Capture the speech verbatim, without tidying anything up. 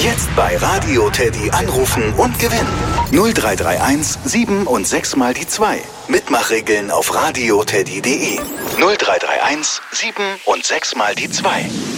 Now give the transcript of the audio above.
Jetzt bei Radio Teddy anrufen und gewinnen. null drei drei eins sieben und sechs mal die zwei. Mitmachregeln auf radioteddy punkt de. null drei drei eins sieben und sechs mal die zwei.